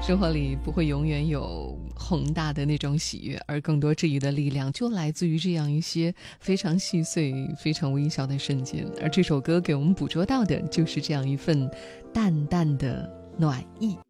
生活里不会永远有宏大的那种喜悦，而更多治愈的力量就来自于这样一些非常细碎非常微小的瞬间，而这首歌给我们捕捉到的就是这样一份淡淡的暖意。